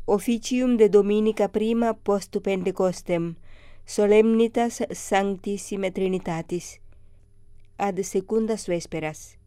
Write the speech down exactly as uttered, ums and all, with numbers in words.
officium de Dominica prima post Pentecostem, solemnitas Sanctissime Trinitatis, ad secundas vesperas.